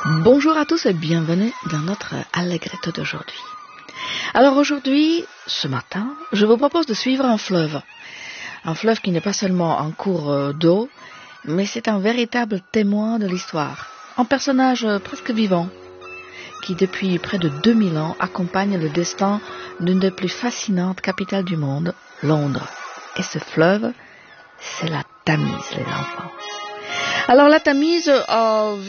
Bonjour à tous et bienvenue dans notre Allegretto d'aujourd'hui. Alors aujourd'hui, ce matin, je vous propose de suivre un fleuve. Un fleuve qui n'est pas seulement un cours d'eau, mais c'est un véritable témoin de l'histoire. Un personnage presque vivant, qui depuis près de 2000 ans accompagne le destin d'une des plus fascinantes capitales du monde, Londres. Et ce fleuve, c'est la Tamise, les enfants. Alors la Tamise